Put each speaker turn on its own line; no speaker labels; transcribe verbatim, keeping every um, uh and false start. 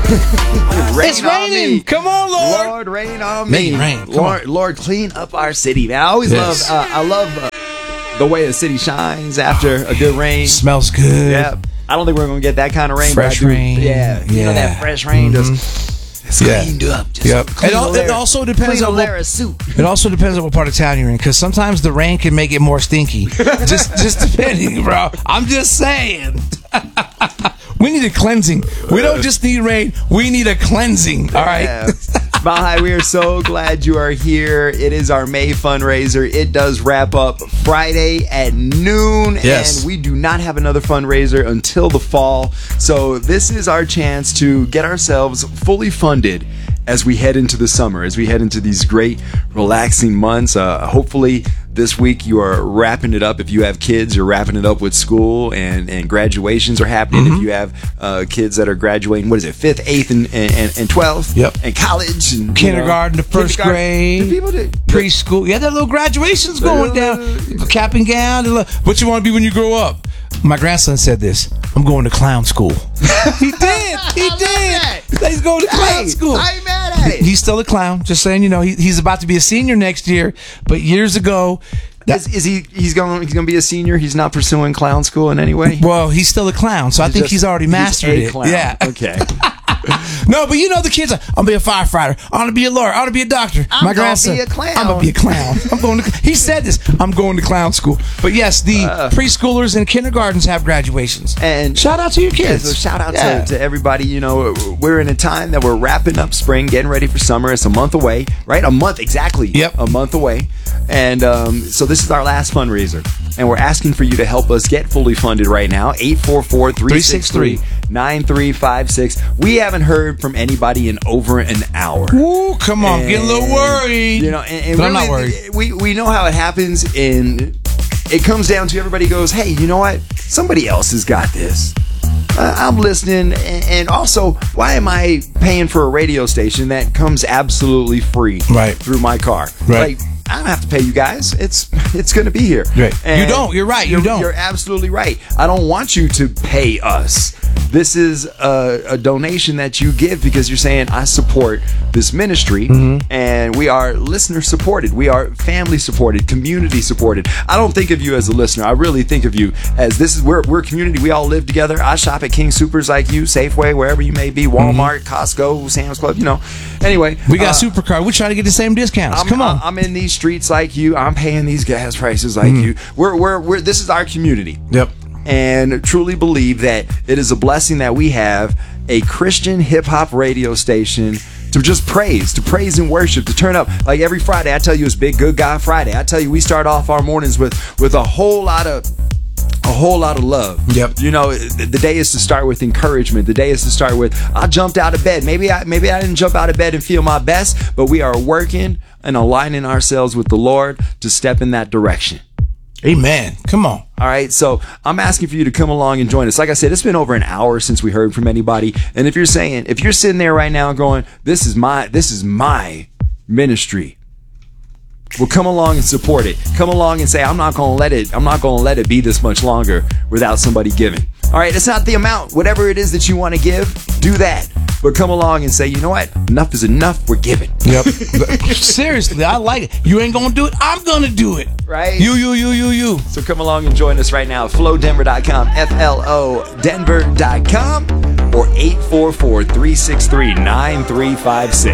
Rain
It's raining.
Me.
Come on, Lord.
Lord, rain on
Make
me.
it rain. Come
Lord,
on.
Lord, clean up our city. Man, I always
Yes.
love. Uh, I love uh, the way a city shines after a good rain.
Smells good.
Yeah. I don't think we're gonna get that kind of rain.
Fresh
but I do,
rain.
Yeah. You
Yeah.
know that fresh rain
Mhm.
just. It's
Yeah.
cleaned up. Just
Yep.
clean
It, al-
the
it
layer-
also depends
clean
on
the
what,
layer of soup.
it also depends on what part of town you're in, because sometimes the rain can make it more stinky. just just depending, bro. I'm just saying. We need a cleansing. We don't just need rain. We need a cleansing. All right.
Yeah. Mile High, we are so glad you are here. It is our May fundraiser. It does wrap up Friday at noon.
Yes.
And we do not have another fundraiser until the fall. So this is our chance to get ourselves fully funded as we head into the summer, as we head into these great, relaxing months. Uh, hopefully this week you are wrapping it up. If you have kids, you're wrapping it up with school, and, and graduations are happening.
Mm-hmm.
If you have uh, kids that are graduating, what is it, fifth, eighth, and, and, and twelfth?
Yep.
And college. And, you
Kindergarten
know,
to first
kindergarten.
grade.
The people that,
Preschool. Yeah, that little graduation's going down. Cap and gown. the little- What you want to be when you grow up? My grandson said this. I'm going to clown school. He did. He
love
did.
that.
He's going to clown
Hey,
school.
I ain't mad at it.
He's still a clown. Just saying, you know, he, he's about to be a senior next year. But years ago, that,
Is, is he? He's going. He's going to be a senior. He's not pursuing clown school in any way.
well, he's still a clown. So I think
Just-
he's already mastered
a
it.
clown.
Yeah.
Okay.
No, but you know the kids are, I'm gonna be a firefighter. I'm gonna be a lawyer. I'm gonna be a doctor.
I'm
My
gonna
grandson,
be a clown.
I'm gonna be a clown. I'm going to. He said this. I'm going to clown school. But yes, the
Uh.
preschoolers and kindergartens have graduations.
And
Shout out to your
Yeah,
kids.
so shout out
Yeah.
to, to everybody. You know, we're in a time that we're wrapping up spring, getting ready for summer. It's a month away, right? A month exactly.
Yep.
A month away. And um, so this is our last fundraiser. And we're asking for you to help us get fully funded right now. eight four four, three six three, nine three five six. We haven't heard from anybody in over an hour.
Ooh, come on, getting a little
And,
worried.
You know, and, and
but I'm
really,
not worried.
We we know how it happens, and it comes down to everybody goes, "Hey, you know what? Somebody else has got this. Uh, I'm listening, and, and also, why am I paying for a radio station that comes absolutely free
Right.
through my car?
Right.
Like, I don't have to pay you guys. It's it's going to be here.
Right.
And
You don't. You're right. You
you're-
don't.
You're absolutely right. I don't want you to pay us. This is a, a donation that you give because you're saying, I support this ministry,
Mm-hmm.
and we are listener supported. We are family supported, community supported. I don't think of you as a listener. I really think of you as this is we're we're a community. We all live together. I shop at King Supers like you, Safeway, wherever you may be, Walmart, Costco, Sam's Club. You know. Anyway,
Mm-hmm. We got
uh,
Supercar. We're trying to get the same discounts.
I'm,
Come on.
I'm in these streets like you. I'm paying these gas prices like you. We're, we're, we're, this is our community.
Yep.
And truly believe that it is a blessing that we have a Christian hip hop radio station to just praise, to praise and worship, to turn up. Like every Friday, I tell you it's Big Good Guy Friday. I tell you we start off our mornings with, with a whole lot of a whole lot of love.
Yep.
You know, the the day is to start with encouragement. The day is to start with, I jumped out of bed. Maybe I maybe I didn't jump out of bed and feel my best, but we are working and aligning ourselves with the Lord to step in that direction.
Amen. Come on.
All right, so I'm asking for you to come along and join us. Like I said, it's been over an hour since we heard from anybody. And if you're saying, if you're sitting there right now going, this is my, this is my ministry, well, come along and support it. Come along and say, I'm not going to let it, I'm not going to let it be this much longer without somebody giving. All right, it's not the amount. Whatever it is that you want to give, do that. But come along and say, you know what? Enough is enough. We're giving.
Yep. Seriously, I like it. You ain't gonna do it. I'm gonna do it.
Right?
You, you, you, you, you.
So come along and join us right now. flow denver dot com, F L O denver dot com, or eight four four, three six three, nine three five six.